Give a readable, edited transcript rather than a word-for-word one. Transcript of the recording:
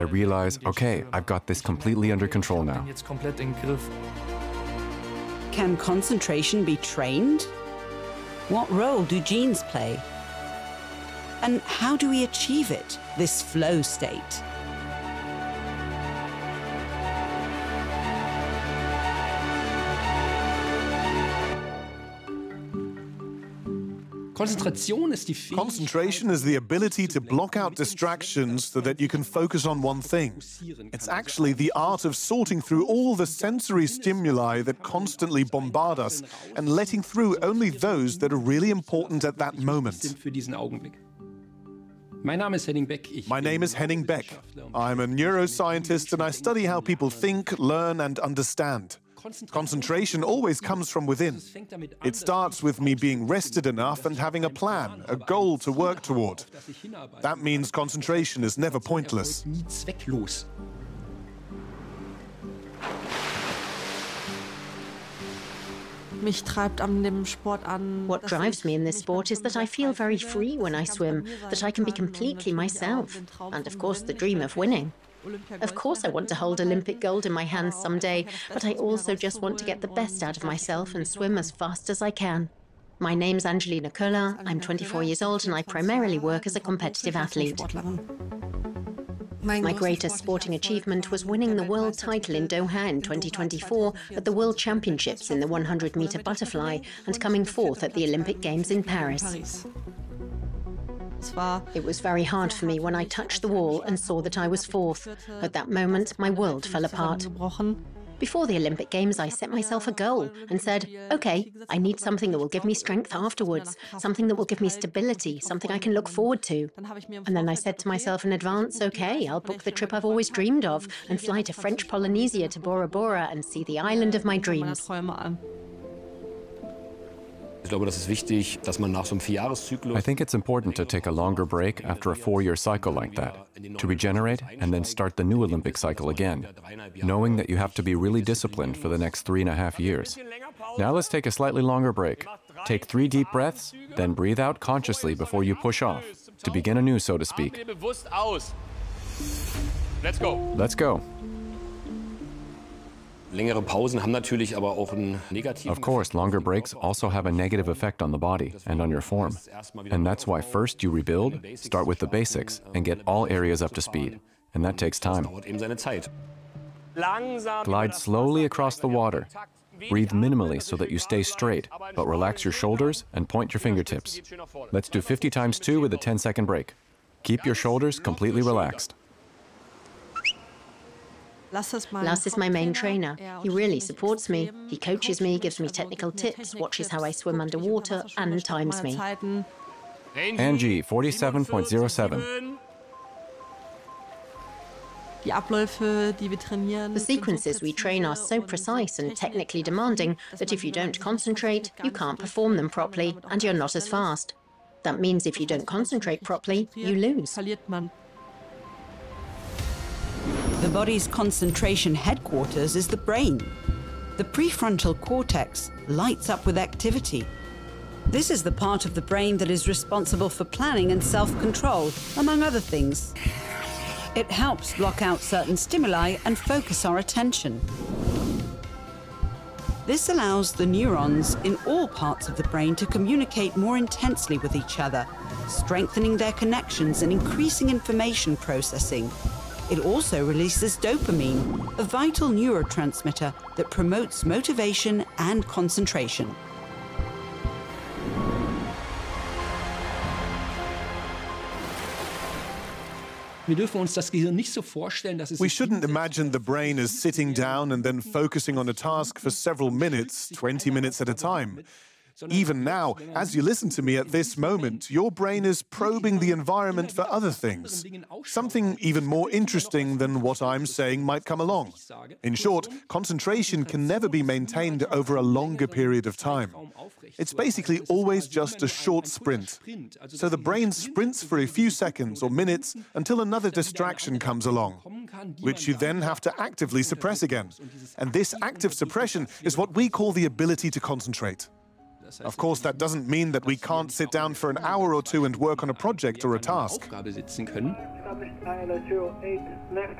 I realize, okay, I've got this completely under control now. Can concentration be trained? What role do genes play? And how do we achieve it, this flow state? Concentration is the ability to block out distractions so that you can focus on one thing. It's actually the art of sorting through all the sensory stimuli that constantly bombard us and letting through only those that are really important at that moment. My name is Henning Beck. I'm a neuroscientist and I study how people think, learn and understand. Concentration always comes from within. It starts with me being rested enough and having a plan, a goal to work toward. That means concentration is never pointless. What drives me in this sport is that I feel very free when I swim, that I can be completely myself, and of course the dream of winning. Of course I want to hold Olympic gold in my hands someday, but I also just want to get the best out of myself and swim as fast as I can. My name's Angelina Köhler, I'm 24 years old and I primarily work as a competitive athlete. My greatest sporting achievement was winning the world title in Doha in 2024 at the World Championships in the 100-meter butterfly and coming fourth at the Olympic Games in Paris. It was very hard for me when I touched the wall and saw that I was fourth. At that moment, my world fell apart. Before the Olympic Games, I set myself a goal and said, okay, I need something that will give me strength afterwards, something that will give me stability, something I can look forward to. And then I said to myself in advance, okay, I'll book the trip I've always dreamed of and fly to French Polynesia to Bora Bora and see the island of my dreams. I think it's important to take a longer break after a 4-year cycle like that, to regenerate and then start the new Olympic cycle again, knowing that you have to be really disciplined for the next 3.5 years. Now let's take a slightly longer break. Take 3 deep breaths, then breathe out consciously before you push off, to begin anew, so to speak. Let's go. Let's go. Of course, longer breaks also have a negative effect on the body and on your form. And that's why first you rebuild, start with the basics, and get all areas up to speed. And that takes time. Glide slowly across the water. Breathe minimally so that you stay straight, but relax your shoulders and point your fingertips. Let's do 50 times 2 with a 10-second break. Keep your shoulders completely relaxed. Lars is my main trainer. He really supports me. He coaches me, gives me technical tips, watches how I swim underwater, and times me. Angie, 47.07. The sequences we train are so precise and technically demanding that if you don't concentrate, you can't perform them properly, and you're not as fast. That means if you don't concentrate properly, you lose. The body's concentration headquarters is the brain. The prefrontal cortex lights up with activity. This is the part of the brain that is responsible for planning and self-control, among other things. It helps block out certain stimuli and focus our attention. This allows the neurons in all parts of the brain to communicate more intensely with each other, strengthening their connections and increasing information processing. It also releases dopamine, a vital neurotransmitter that promotes motivation and concentration. We shouldn't imagine the brain as sitting down and then focusing on a task for several minutes, 20 minutes at a time. Even now, as you listen to me at this moment, your brain is probing the environment for other things. Something even more interesting than what I'm saying might come along. In short, concentration can never be maintained over a longer period of time. It's basically always just a short sprint. So the brain sprints for a few seconds or minutes until another distraction comes along, which you then have to actively suppress again. And this active suppression is what we call the ability to concentrate. Of course, that doesn't mean that we can't sit down for an hour or two and work on a project or a task. Damage Isla 08, left